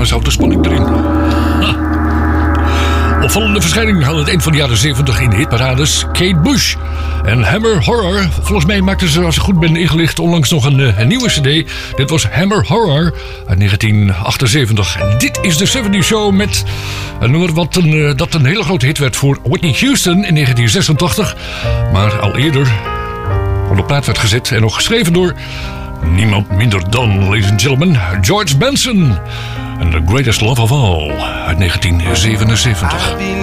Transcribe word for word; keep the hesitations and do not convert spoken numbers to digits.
Thomas houdt de spanning erin. Ha. Opvallende verschijning aan het eind van de jaren zeventig in de hitparades. Kate Bush en Hammer Horror. Volgens mij maakten ze, als ik goed ben ingelicht, onlangs nog een, een nieuwe cd. Dit was Hammer Horror uit negentien achtenzeventig. En dit is de zeventig Show met een nummer wat een, dat een hele grote hit werd voor Whitney Houston in negentien zesentachtig. Maar al eerder op de plaat werd gezet en nog geschreven door niemand minder dan, ladies and gentlemen, George Benson. And The Greatest Love of All uit negentien zevenenzeventig.